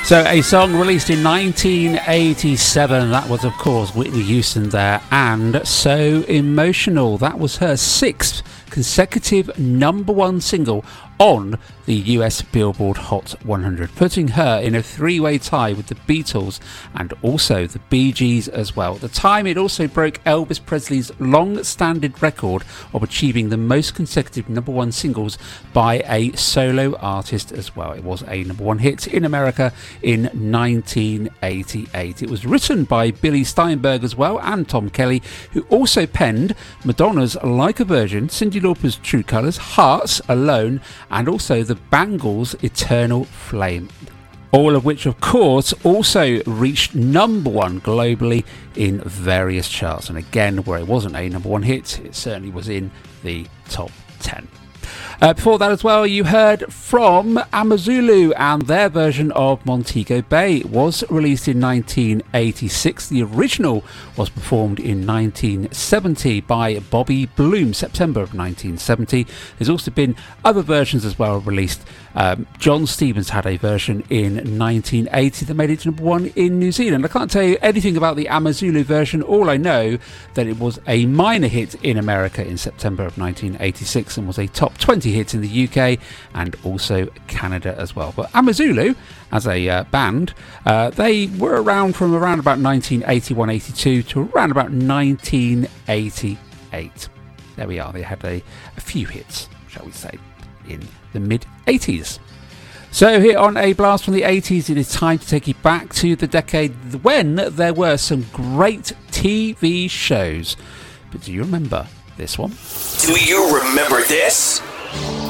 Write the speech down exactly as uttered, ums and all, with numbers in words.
So a song released in nineteen eighty-seven, that was of course Whitney Houston there, and So Emotional. That was her sixth consecutive number one single on the U S Billboard Hot one hundred, putting her in a three-way tie with the Beatles and also the Bee Gees as well. At the time, it also broke Elvis Presley's long-standing record of achieving the most consecutive number one singles by a solo artist as well. It was a number one hit in America in nineteen eighty-eight. It was written by Billy Steinberg as well and Tom Kelly, who also penned Madonna's Like a Virgin, Cyndi Lauper's True Colours, Hearts, Alone, and also the Bangles' Eternal Flame. All of which, of course, also reached number one globally in various charts. And again, where it wasn't a number one hit, it certainly was in the top ten. Uh, before that as well, you heard from Amazulu and their version of Montego Bay. It was released in nineteen eighty-six. The original was performed in nineteen seventy by Bobby Bloom, September of nineteen seventy. There's also been other versions as well released. Um, John Stevens had a version in nineteen eighty that made it number one in New Zealand. I can't tell you anything about the Amazulu version. All I know that it was a minor hit in America in September of nineteen eighty-six and was a top twenty hit in the U K and also Canada as well. But Amazulu, as a uh, band, uh, they were around from around about nineteen eighty-one eighty-two to around about nineteen eighty-eight. There we are. They had a, a few hits, shall we say, in the mid eighties. So here on A Blast from the eighties, it is time to take you back to the decade when there were some great T V shows. But do you remember this one? Do you remember this?